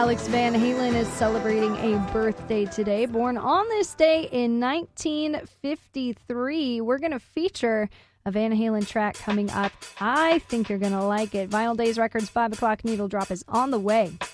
Alex Van Halen is celebrating a birthday today. Born on this day in 1953. We're going to feature a Van Halen track coming up. I think you're going to like it. Vinyl Days Records 5 o'clock needle drop is on the way.